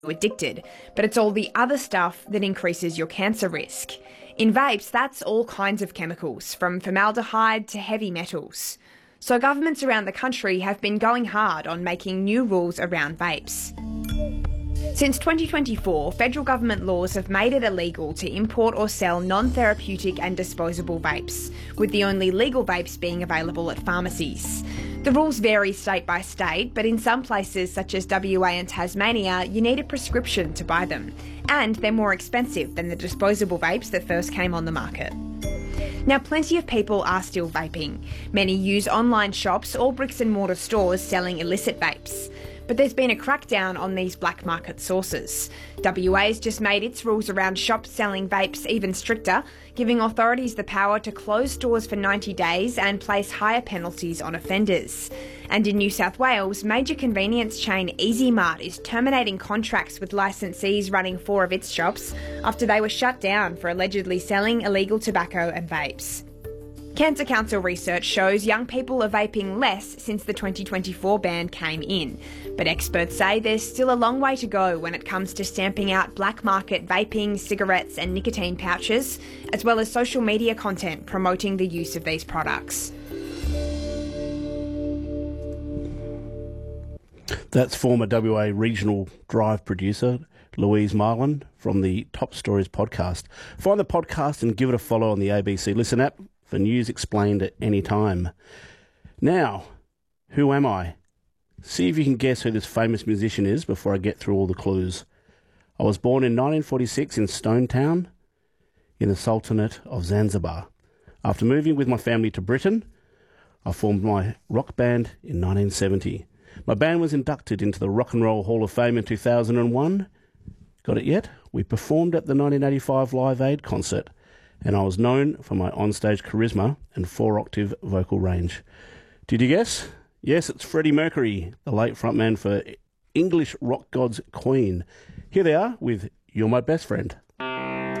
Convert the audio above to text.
addicted, but it's all the other stuff that increases your cancer risk. In vapes, that's all kinds of chemicals, from formaldehyde to heavy metals. So governments around the country have been going hard on making new rules around vapes. Since 2024, federal government laws have made it illegal to import or sell non-therapeutic and disposable vapes, with the only legal vapes being available at pharmacies. The rules vary state by state, but in some places such as WA and Tasmania, you need a prescription to buy them, and they're more expensive than the disposable vapes that first came on the market. Now, plenty of people are still vaping. Many use online shops or bricks and mortar stores selling illicit vapes. But there's been a crackdown on these black market sources. WA's just made its rules around shops selling vapes even stricter, giving authorities the power to close stores for 90 days and place higher penalties on offenders. And in New South Wales, major convenience chain EasyMart is terminating contracts with licensees running 4 of its shops after they were shut down for allegedly selling illegal tobacco and vapes. Cancer Council research shows young people are vaping less since the 2024 ban came in, but experts say there's still a long way to go when it comes to stamping out black market vaping, cigarettes and nicotine pouches, as well as social media content promoting the use of these products. That's former WA Regional Drive producer Louise Marlin from the Top Stories podcast. Find the podcast and give it a follow on the ABC Listen app for news explained at any time. Now, who am I? See if you can guess who this famous musician is before I get through all the clues. I was born in 1946 in Stone Town, in the Sultanate of Zanzibar. After moving with my family to Britain, I formed my rock band in 1970. My band was inducted into the Rock and Roll Hall of Fame in 2001. Got it yet? We performed at the 1985 Live Aid concert, and I was known for my onstage charisma and 4-octave vocal range. Did you guess? Yes, it's Freddie Mercury, the late frontman for English rock gods Queen. Here they are with You're My Best Friend.